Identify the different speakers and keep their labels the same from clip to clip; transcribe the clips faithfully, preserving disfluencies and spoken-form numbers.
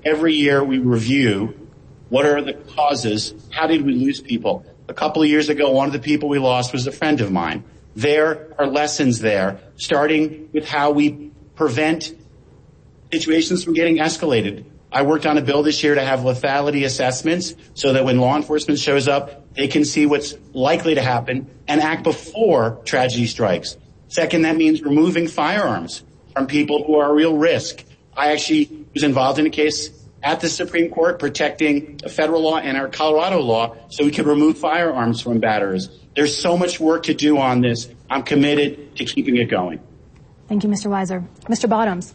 Speaker 1: every year we review what are the causes, how did we lose people. A couple of years ago, one of the people we lost was a friend of mine. There are lessons there, starting with how we prevent situations from getting escalated. I worked on a bill this year to have lethality assessments so that when law enforcement shows up, they can see what's likely to happen and act before tragedy strikes. Second, that means removing firearms from people who are a real risk. I actually was involved in a case at the Supreme Court protecting a federal law and our Colorado law so we could remove firearms from batterers. There's so much work to do on this. I'm committed to keeping it going.
Speaker 2: Thank you, Mister Weiser. Mister Bottoms.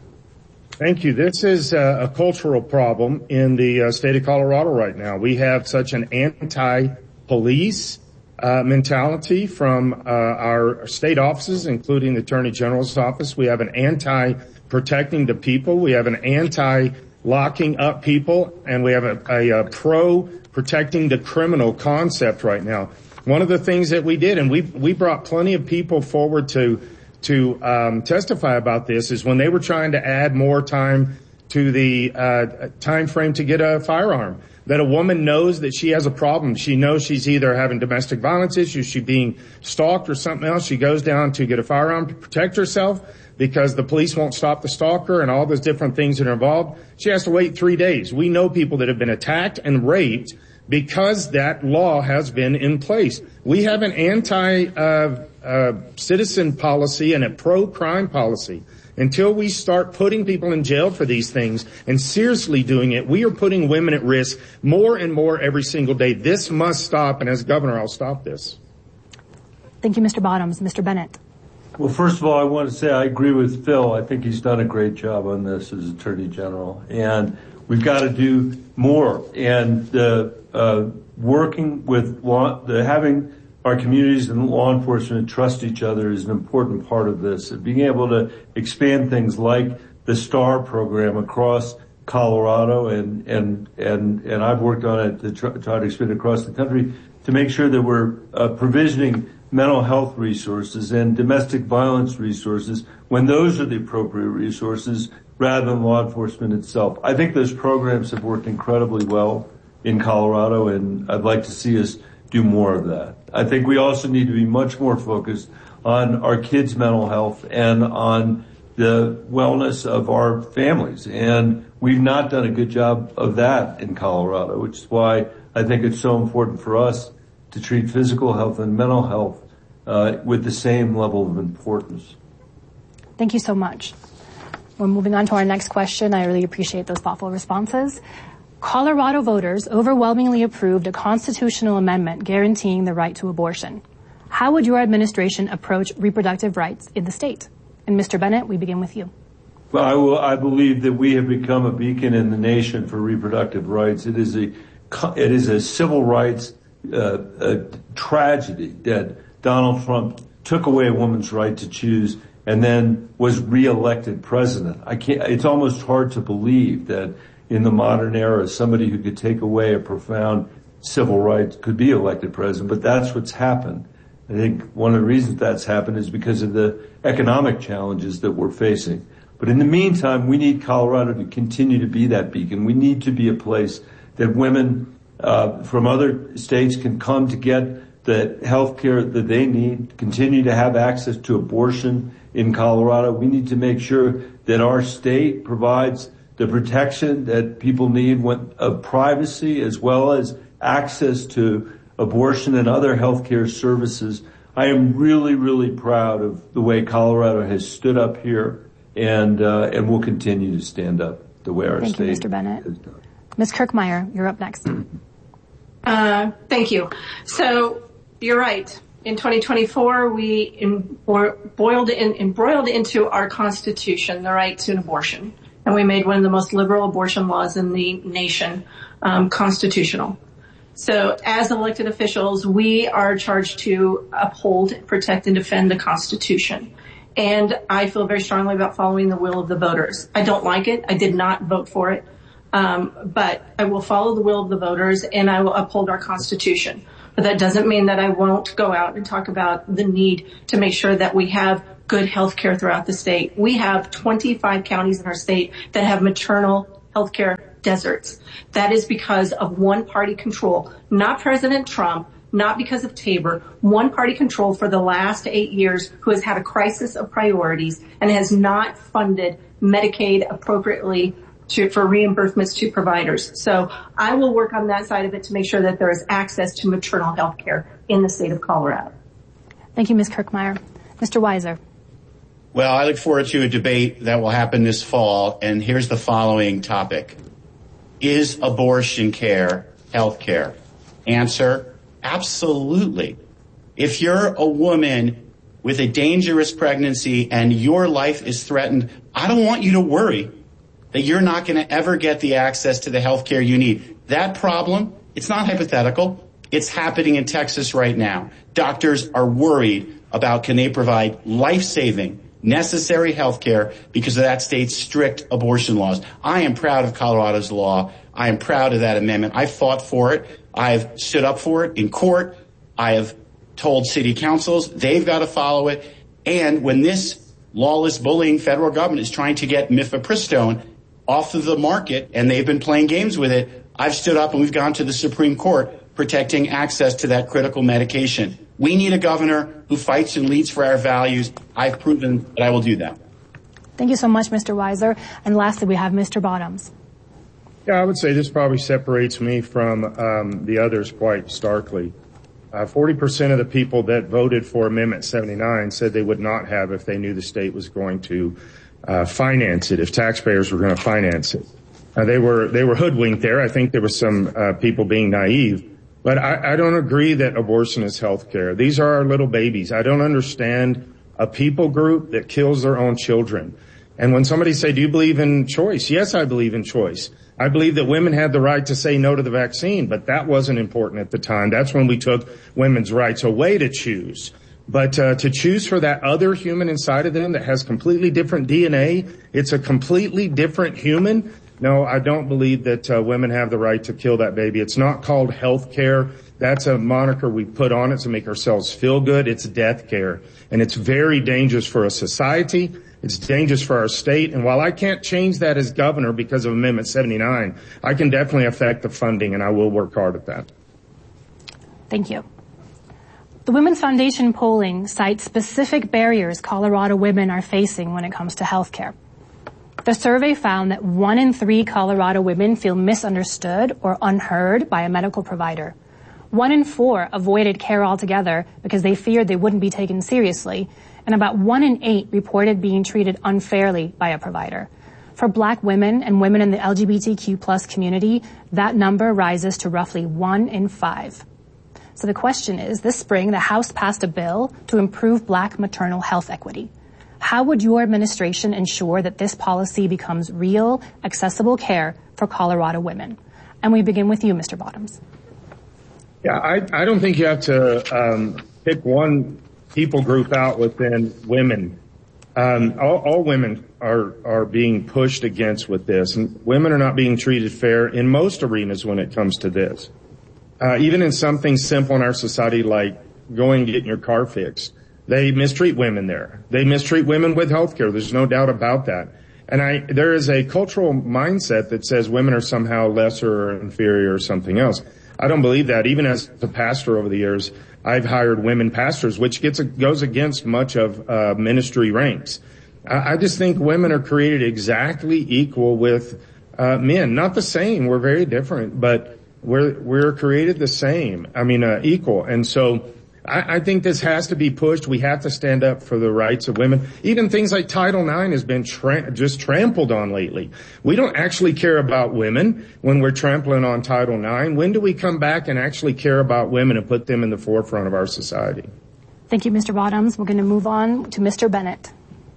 Speaker 3: Thank you. This is a, a cultural problem in the uh, state of Colorado right now. We have such an anti-police uh, mentality from uh, our state offices, including the Attorney General's office. We have an anti-protecting the people. We have an anti-locking up people, and we have a, a, a pro-protecting the criminal concept right now. One of the things that we did, and we we brought plenty of people forward to to um, testify about this, is when they were trying to add more time to the uh, time frame to get a firearm, that a woman knows that she has a problem. She knows she's either having domestic violence issues, she's being stalked or something else. She goes down to get a firearm to protect herself because the police won't stop the stalker and all those different things that are involved. She has to wait three days. We know people that have been attacked and raped because that law has been in place. We have an anti uh, uh, citizen policy and a pro-crime policy. Until we start putting people in jail for these things and seriously doing it, we are putting women at risk more and more every single day. This must stop, and as governor, I'll stop this.
Speaker 2: Thank you, Mister Bottoms. Mister Bennett.
Speaker 4: Well, first of all, I want to say I agree with Phil. I think he's done a great job on this as Attorney General, and we've got to do more. And the uh, working with law, the having our communities and law enforcement trust each other is an important part of this. And being able to expand things like the STAR program across Colorado, and and and and I've worked on it to try, try to expand it across the country to make sure that we're uh, provisioning mental health resources and domestic violence resources when those are the appropriate resources rather than law enforcement itself. I think those programs have worked incredibly well in Colorado, and I'd like to see us do more of that. I think we also need to be much more focused on our kids' mental health and on the wellness of our families. And we've not done a good job of that in Colorado, which is why I think it's so important for us to treat physical health and mental health uh, with the same level of importance.
Speaker 2: Thank you so much. We're moving on to our next question. I really appreciate those thoughtful responses. Colorado voters overwhelmingly approved a constitutional amendment guaranteeing the right to abortion. How would your administration approach reproductive rights in the state? And Mister Bennett, we begin with you.
Speaker 4: Well, I, will, I believe that we have become a beacon in the nation for reproductive rights. It is a, it is a civil rights uh, a tragedy that Donald Trump took away a woman's right to choose and then was reelected president. I can't. It's almost hard to believe that in the modern era, somebody who could take away a profound civil right could be elected president, but that's what's happened. I think one of the reasons that's happened is because of the economic challenges that we're facing. But in the meantime, we need Colorado to continue to be that beacon. We need to be a place that women uh, from other states can come to get the health care that they need, continue to have access to abortion in Colorado. We need to make sure that our state provides the protection that people need of privacy as well as access to abortion and other healthcare services. I am really, really proud of the way Colorado has stood up here and uh, and will continue to stand up the way our
Speaker 2: thank
Speaker 4: state
Speaker 2: you, Mister Bennett.
Speaker 4: has done.
Speaker 2: Miz Kirkmeyer, you're up next.
Speaker 5: Uh, thank you. So you're right. In twenty twenty-four, we in, or boiled in, embroiled into our Constitution the right to an abortion. And we made one of the most liberal abortion laws in the nation um, constitutional. So as elected officials, we are charged to uphold, protect, and defend the Constitution. And I feel very strongly about following the will of the voters. I don't like it. I did not vote for it. Um, but I will follow the will of the voters, and I will uphold our Constitution. But that doesn't mean that I won't go out and talk about the need to make sure that we have good health care throughout the state. We have twenty-five counties in our state that have maternal healthcare deserts. That is because of one-party control, not President Trump, not because of Tabor, one-party control for the last eight years who has had a crisis of priorities and has not funded Medicaid appropriately to, for reimbursements to providers. So I will work on that side of it to make sure that there is access to maternal health care in the state of Colorado.
Speaker 2: Thank you, Miz Kirkmeyer. Mister Weiser.
Speaker 1: Well, I look forward to a debate that will happen this fall, and here's the following topic. Is abortion care health care? Answer, absolutely. If you're a woman with a dangerous pregnancy and your life is threatened, I don't want you to worry that you're not going to ever get the access to the health care you need. That problem, it's not hypothetical. It's happening in Texas right now. Doctors are worried about can they provide life-saving, necessary health care because of that state's strict abortion laws. I am proud of Colorado's law. I am proud of that amendment. I fought for it. I've stood up for it in court. I have told city councils they've got to follow it. And when this lawless bullying federal government is trying to get mifepristone off of the market and they've been playing games with it, I've stood up and we've gone to the Supreme Court protecting access to that critical medication. We need a governor who fights and leads for our values. I've proven that I will do that.
Speaker 2: Thank you so much, Mister Weiser. And lastly, we have Mister Bottoms.
Speaker 3: Yeah, I would say this probably separates me from um, the others quite starkly. Uh, forty percent of the people that voted for Amendment seventy-nine said they would not have if they knew the state was going to uh, finance it, if taxpayers were going to finance it. Uh, they were they were hoodwinked there. I think there were some uh, people being naive. But I, I don't agree that abortion is health care. These are our little babies. I don't understand a people group that kills their own children. And when somebody say, do you believe in choice? Yes, I believe in choice. I believe that women had the right to say no to the vaccine, but that wasn't important at the time. That's when we took women's rights away to choose. But uh, to choose for that other human inside of them that has completely different D N A, it's a completely different human. No, I don't believe that uh, women have the right to kill that baby. It's not called health care. That's a moniker we put on it to make ourselves feel good. It's death care. And it's very dangerous for a society. It's dangerous for our state. And while I can't change that as governor because of Amendment seventy-nine, I can definitely affect the funding, and I will work hard at that.
Speaker 2: Thank you. The Women's Foundation polling cites specific barriers Colorado women are facing when it comes to health care. The survey found that one in three Colorado women feel misunderstood or unheard by a medical provider. One in four avoided care altogether because they feared they wouldn't be taken seriously, and about one in eight reported being treated unfairly by a provider. For Black women and women in the L G B T Q plus community, that number rises to roughly one in five. So the question is, this spring, the House passed a bill to improve Black maternal health equity. How would your administration ensure that this policy becomes real, accessible care for Colorado women? And we begin with you, Mister Bottoms.
Speaker 3: Yeah, I, I don't think you have to um, pick one people group out within women. Um, all, all women are are being pushed against with this, and women are not being treated fair in most arenas when it comes to this. Uh, even in something simple in our society like going and getting your car fixed. They mistreat women there. They mistreat women with health care. There's no doubt about that. And I, there is a cultural mindset that says women are somehow lesser or inferior or something else. I don't believe that. Even as a pastor over the years, I've hired women pastors, which gets goes against much of uh, ministry ranks. I, I just think women are created exactly equal with uh, men. Not the same. We're very different, but we're we're created the same. I mean, uh, equal. And so I, I think this has to be pushed. We have to stand up for the rights of women. Even things like Title nine has been tra- just trampled on lately. We don't actually care about women when we're trampling on Title nine. When do we come back and actually care about women and put them in the forefront of our society?
Speaker 2: Thank you, Mister Bottoms. We're going to move on to Mister Bennett.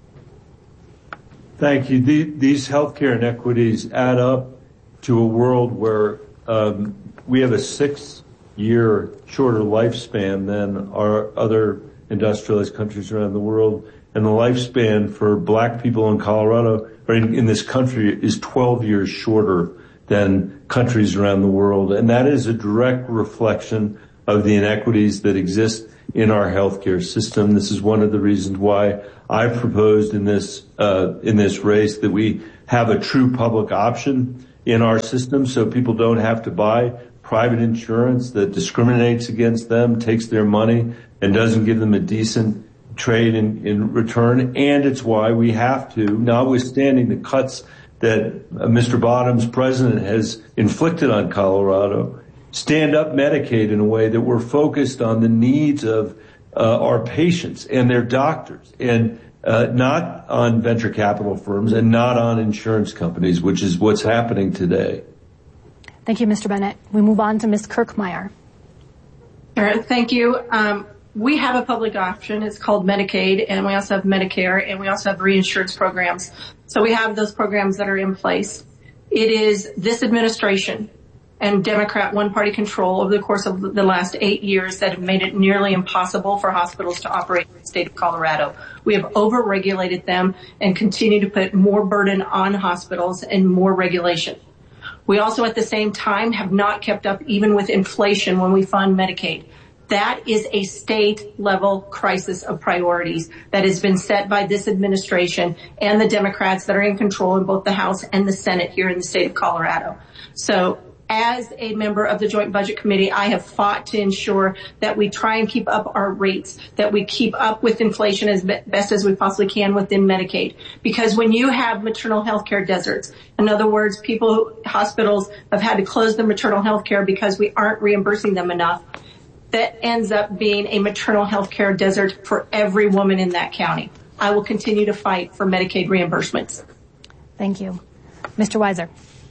Speaker 4: Thank you. The, these healthcare inequities add up to a world where um, we have a six-year shorter lifespan than our other industrialized countries around the world, and the lifespan for Black people in Colorado or in, in this country is twelve years shorter than countries around the world, and that is a direct reflection of the inequities that exist in our healthcare system. This is one of the reasons why I proposed in this uh, in this race that we have a true public option in our system so people don't have to buy private insurance that discriminates against them, takes their money, and doesn't give them a decent trade in, in return. And it's why we have to, notwithstanding the cuts that uh, Mister Bottoms, president, has inflicted on Colorado, stand up Medicaid in a way that we're focused on the needs of uh, our patients and their doctors, and uh, not on venture capital firms and not on insurance companies, which is what's happening today.
Speaker 2: Thank you, Mister Bennett. We move on to Miz Kirkmeyer.
Speaker 5: Sure, thank you. Um, we have a public option. It's called Medicaid, and we also have Medicare, and we also have reinsurance programs. So we have those programs that are in place. It is this administration and Democrat one-party control over the course of the last eight years that have made it nearly impossible for hospitals to operate in the state of Colorado. We have over-regulated them and continue to put more burden on hospitals and more regulation. We also, at the same time, have not kept up even with inflation when we fund Medicaid. That is a state-level crisis of priorities that has been set by this administration and the Democrats that are in control in both the House and the Senate here in the state of Colorado. So, as a member of the Joint Budget Committee, I have fought to ensure that we try and keep up our rates, that we keep up with inflation as best as we possibly can within Medicaid. Because when you have maternal health care deserts, in other words, people, hospitals have had to close their maternal health care because we aren't reimbursing them enough, that ends up being a maternal health care desert for every woman in that county. I will continue to fight for Medicaid reimbursements.
Speaker 2: Thank you. Mister Weiser.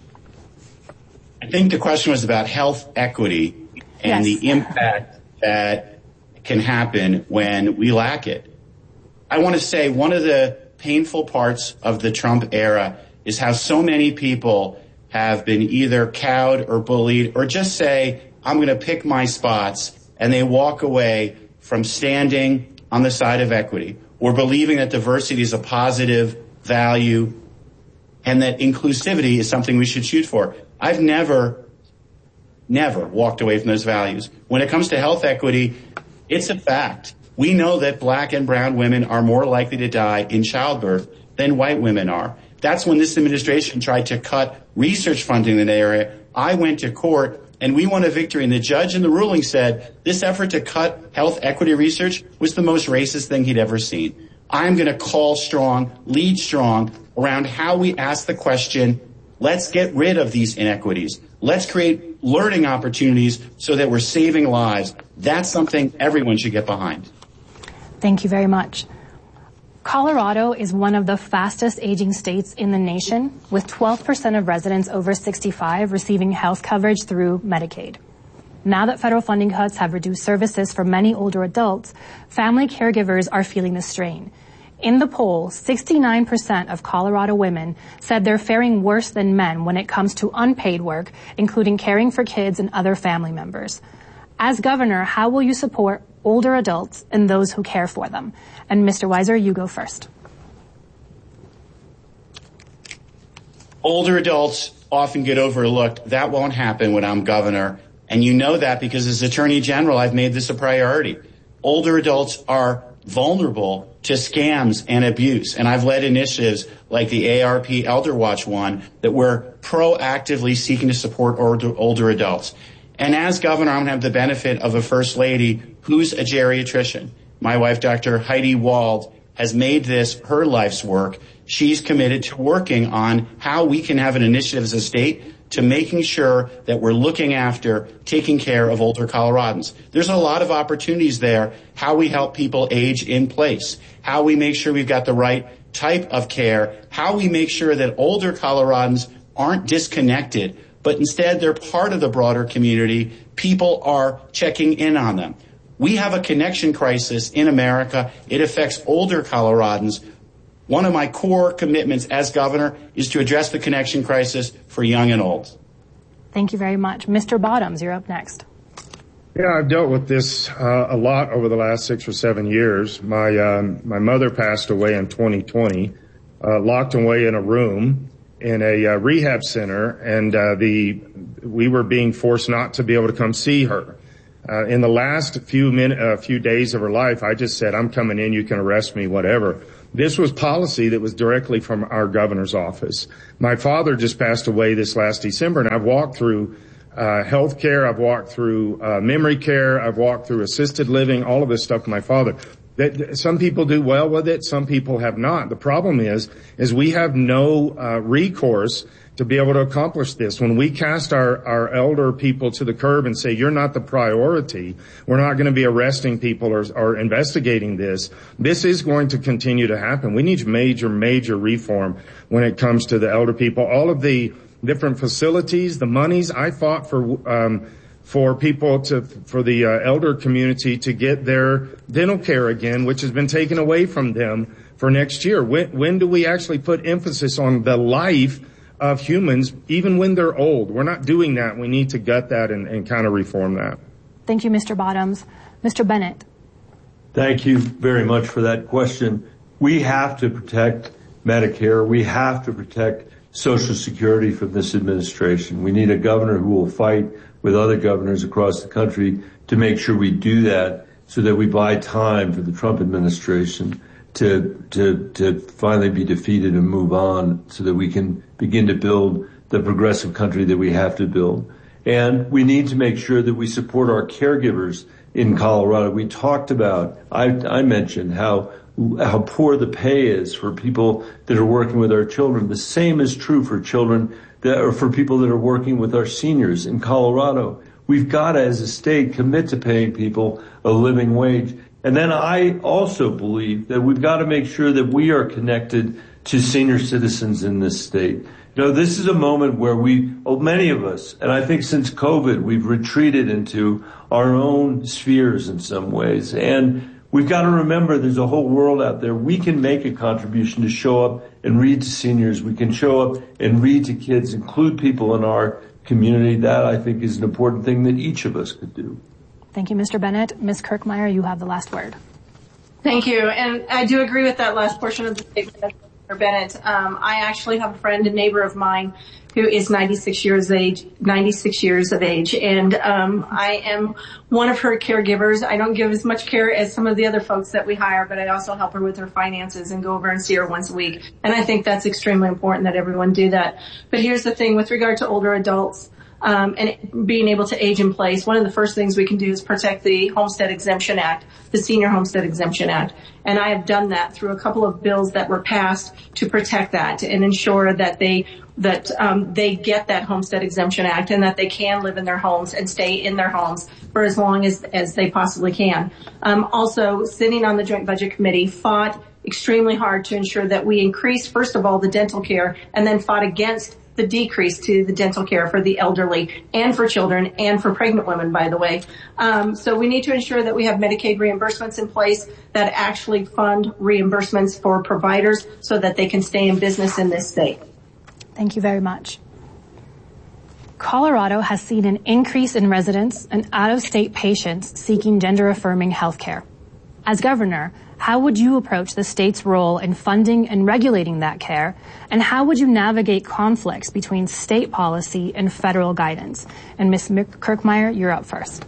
Speaker 1: I think the question was about health equity and
Speaker 2: yes.
Speaker 1: the impact that can happen when we lack it. I want to say one of the painful parts of the Trump era is how so many people have been either cowed or bullied or just say, I'm going to pick my spots, and they walk away from standing on the side of equity or believing that diversity is a positive value and that inclusivity is something we should shoot for. I've never, never walked away from those values. When it comes to health equity, it's a fact. We know that black and brown women are more likely to die in childbirth than white women are. That's when this administration tried to cut research funding in that area. I went to court and we won a victory, and the judge in the ruling said this effort to cut health equity research was the most racist thing he'd ever seen. I'm going to call strong, lead strong around how we ask the question, let's get rid of these inequities. Let's create learning opportunities so that we're saving lives. That's something everyone should get behind.
Speaker 2: Thank you very much. Colorado is one of the fastest aging states in the nation, with twelve percent of residents over sixty-five receiving health coverage through Medicaid. Now that federal funding cuts have reduced services for many older adults, family caregivers are feeling the strain. In the poll, sixty-nine percent of Colorado women said they're faring worse than men when it comes to unpaid work, including caring for kids and other family members. As governor, how will you support older adults and those who care for them? And Mister Weiser, you go first.
Speaker 1: Older adults often get overlooked. That won't happen when I'm governor. And you know that because as Attorney General, I've made this a priority. Older adults are vulnerable to scams and abuse. And I've led initiatives like the A R P Elder Watch one that we're proactively seeking to support older, older adults. And as governor, I'm going to have the benefit of a first lady who's a geriatrician. My wife, Doctor Heidi Wald, has made this her life's work. She's committed to working on how we can have an initiative as a state to making sure that we're looking after, taking care of older Coloradans. There's a lot of opportunities there, how we help people age in place, how we make sure we've got the right type of care, how we make sure that older Coloradans aren't disconnected, but instead they're part of the broader community. People are checking in on them. We have a connection crisis in America. It affects older Coloradans. One of my core commitments as governor is to address the connection crisis for young and old.
Speaker 2: Thank you very much. Mister Bottoms, you're up next.
Speaker 3: Yeah, I've dealt with this uh, a lot over the last six or seven years. My um, my mother passed away in twenty twenty, uh, locked away in a room in a uh, rehab center, and uh, the we were being forced not to be able to come see her. Uh, in the last few min- uh, few days of her life, I just said, I'm coming in, you can arrest me, whatever. This was policy that was directly from our governor's office. My father just passed away this last December, and I've walked through uh health care, I've walked through uh memory care, I've walked through assisted living, all of this stuff with my father. That some people do well with it, some people have not. The problem is, is we have no uh recourse to be able to accomplish this. When we cast our, our elder people to the curb and say, you're not the priority, we're not going to be arresting people or, or investigating this, this is going to continue to happen. We need major, major reform when it comes to the elder people. All of the different facilities, the monies, I fought for, um, for people to, for the uh, elder community to get their dental care again, which has been taken away from them for next year. When, when do we actually put emphasis on the life of humans, even when they're old? We're not doing that. We need to gut that and, and kind of reform that.
Speaker 2: Thank you, Mister Bottoms. Mister Bennett.
Speaker 4: Thank you very much for that question. We have to protect Medicare. We have to protect Social Security from this administration. We need a governor who will fight with other governors across the country to make sure we do that, so that we buy time for the Trump administration to to to finally be defeated and move on, so that we can begin to build the progressive country that we have to build. And we need to make sure that we support our caregivers in Colorado. We talked about, I, I mentioned how how poor the pay is for people that are working with our children. The same is true for children that are for people that are working with our seniors in Colorado. We've got to, as a state, commit to paying people a living wage. And then I also believe that we've got to make sure that we are connected to senior citizens in this state. You know, this is a moment where we, oh, many of us, and I think since COVID, we've retreated into our own spheres in some ways. And we've got to remember there's a whole world out there. We can make a contribution to show up and read to seniors. We can show up and read to kids, include people in our community. That, I think, is an important thing that each of us could do.
Speaker 2: Thank you, Mister Bennett. Miz Kirkmeyer, you have the last word.
Speaker 5: Thank you. And I do agree with that last portion of the statement, Mister Bennett. Um, I actually have a friend, a neighbor of mine, who is ninety-six years of age, ninety-six years of age. And, um, I am one of her caregivers. I don't give as much care as some of the other folks that we hire, but I also help her with her finances and go over and see her once a week. And I think that's extremely important that everyone do that. But here's the thing with regard to older adults. Um, and being able to age in place, one of the first things we can do is protect the Homestead Exemption Act, the Senior Homestead Exemption Act. And I have done that through a couple of bills that were passed to protect that and ensure that they that um, they get that Homestead Exemption Act and that they can live in their homes and stay in their homes for as long as, as they possibly can. Um, also, sitting on the Joint Budget Committee, fought extremely hard to ensure that we increase, first of all, the dental care, and then fought against the decrease to the dental care for the elderly and for children and for pregnant women, by the way. Um, so we need to ensure that we have Medicaid reimbursements in place that actually fund reimbursements for providers so that they can stay in business in this state.
Speaker 2: Thank you very much. Colorado has seen an increase in residents and out-of-state patients seeking gender-affirming health care. As governor, how would you approach the state's role in funding and regulating that care? And how would you navigate conflicts between state policy and federal guidance? And Miz Kirkmeyer, you're up first.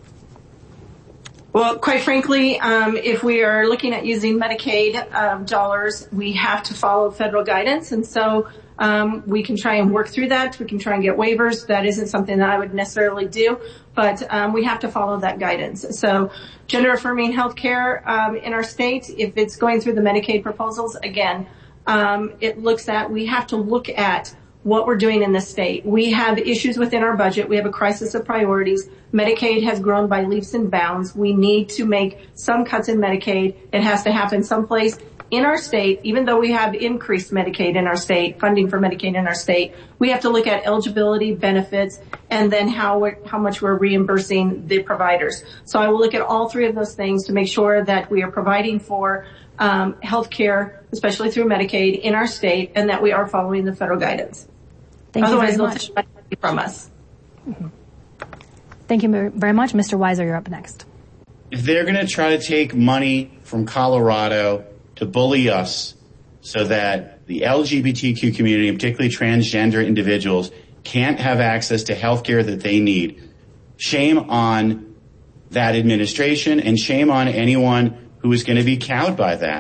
Speaker 5: Well, quite frankly, um, if we are looking at using Medicaid um, dollars, we have to follow federal guidance. And so um, we can try and work through that. We can try and get waivers. That isn't something that I would necessarily do, but um, we have to follow that guidance. So gender-affirming health care um, in our state, if it's going through the Medicaid proposals, again, um, it looks at, we have to look at what we're doing in this state. We have issues within our budget. We have a crisis of priorities. Medicaid has grown by leaps and bounds. We need to make some cuts in Medicaid. It has to happen someplace in our state. Even though we have increased Medicaid in our state, funding for Medicaid in our state, we have to look at eligibility, benefits, and then how we're, how much we're reimbursing the providers. So I will look at all three of those things to make sure that we are providing for um, health care, especially through Medicaid, in our state, and that we are following the federal guidance.
Speaker 2: Thank
Speaker 5: Otherwise,
Speaker 2: you very
Speaker 5: they'll
Speaker 2: much.
Speaker 5: take money from us.
Speaker 2: Mm-hmm. Thank you very much. Mister Weiser, you're up next.
Speaker 1: If they're going to try to take money from Colorado to bully us so that the L G B T Q community, and particularly transgender individuals, can't have access to health care that they need, shame on that administration and shame on anyone who is going to be cowed by that.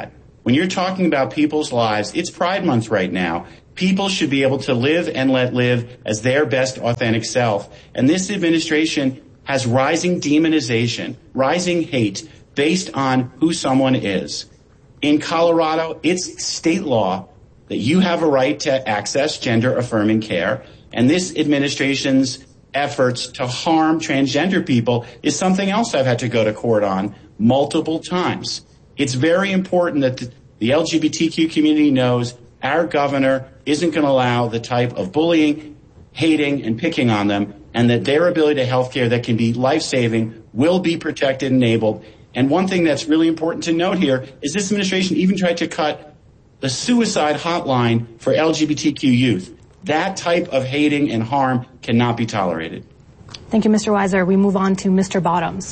Speaker 1: When you're talking about people's lives, it's Pride Month right now. People should be able to live and let live as their best authentic self. And this administration has rising demonization, rising hate based on who someone is. In Colorado, it's state law that you have a right to access gender-affirming care, and this administration's efforts to harm transgender people is something else I've had to go to court on multiple times. It's very important that the L G B T Q community knows our governor isn't going to allow the type of bullying, hating, and picking on them, and that their ability to health care that can be life-saving will be protected and enabled. And one thing that's really important to note here is this administration even tried to cut the suicide hotline for L G B T Q youth. That type of hating and harm cannot be tolerated.
Speaker 2: Thank you, Mister Weiser. We move on to Mister Bottoms.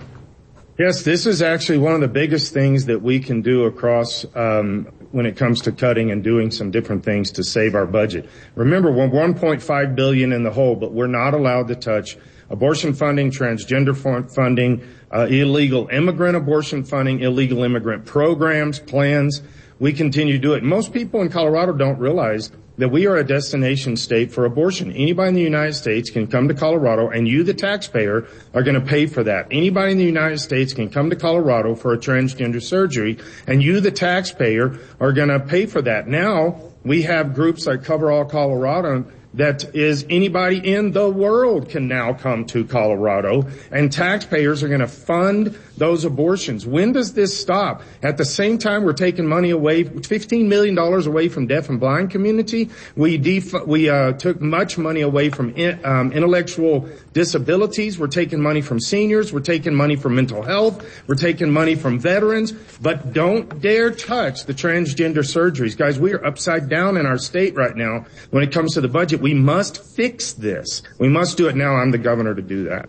Speaker 3: Yes, this is actually one of the biggest things that we can do across um, when it comes to cutting and doing some different things to save our budget. Remember, we're one point five billion dollars in the hole, but we're not allowed to touch abortion funding, transgender funding, uh, illegal immigrant abortion funding, illegal immigrant programs, plans. We continue to do it. Most people in Colorado don't realize that we are a destination state for abortion. Anybody in the United States can come to Colorado, and you, the taxpayer, are going to pay for that. Anybody in the United States can come to Colorado for a transgender surgery, and you, the taxpayer, are going to pay for that. Now, we have groups like Cover All Colorado that is anybody in the world can now come to Colorado, and taxpayers are going to fund those abortions. When does this stop? At the same time, we're taking money away, fifteen million dollars away from deaf and blind community. We def- we uh, took much money away from in- um, intellectual disabilities. We're taking money from seniors. We're taking money from mental health. We're taking money from veterans. But don't dare touch the transgender surgeries. Guys, we are upside down in our state right now when it comes to the budget. We must fix this. We must do it now. I'm the governor to do that.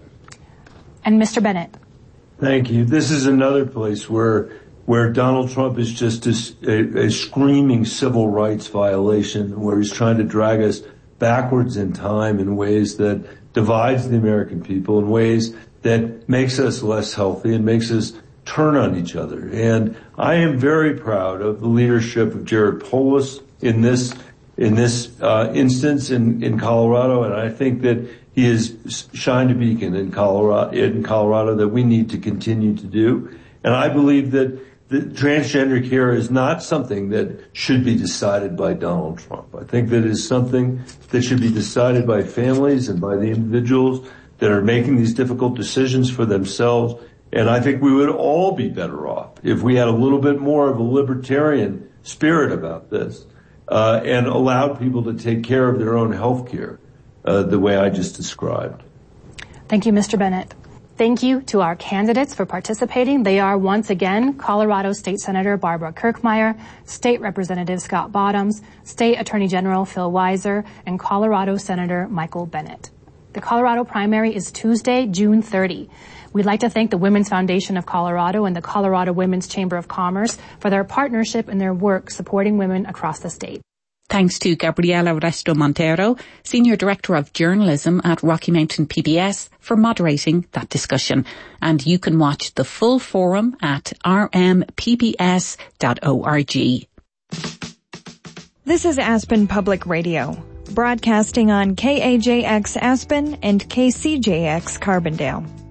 Speaker 2: And Mister Bennet.
Speaker 4: Thank you. This is another place where where Donald Trump is just a, a, a screaming civil rights violation, where he's trying to drag us backwards in time in ways that divides the American people, in ways that makes us less healthy and makes us turn on each other. And I am very proud of the leadership of Jared Polis in this in this uh, instance in, in Colorado, and I think that he has shined a beacon in Colorado, in Colorado that we need to continue to do. And I believe that the transgender care is not something that should be decided by Donald Trump. I think that it is something that should be decided by families and by the individuals that are making these difficult decisions for themselves. And I think we would all be better off if we had a little bit more of a libertarian spirit about this, uh, and allowed people to take care of their own health care. Uh, the way I just described.
Speaker 2: Thank you, Mister Bennet. Thank you to our candidates for participating. They are once again Colorado State Senator Barbara Kirkmeyer, State Representative Scott Bottoms, State Attorney General Phil Weiser, and Colorado Senator Michael Bennet. The Colorado primary is Tuesday, June thirtieth. We'd like to thank the Women's Foundation of Colorado and the Colorado Women's Chamber of Commerce for their partnership and their work supporting women across the state.
Speaker 6: Thanks to Gabriela Resto Montero, Senior Director of Journalism at Rocky Mountain P B S, for moderating that discussion. And you can watch the full forum at r m p b s dot org.
Speaker 7: This is Aspen Public Radio, broadcasting on K A J X Aspen and K C J X Carbondale.